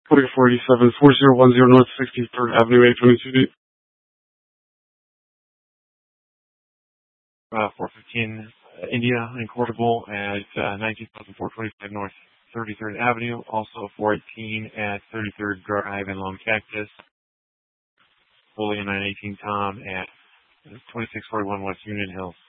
Cody 487, 4010 North 63rd Avenue, 822D. 415 India in Cordoba at 19,425 North 33rd Avenue. Also 418 at 33rd Drive in Lone Cactus. Fully 918 Tom at 2641 West Union Hills.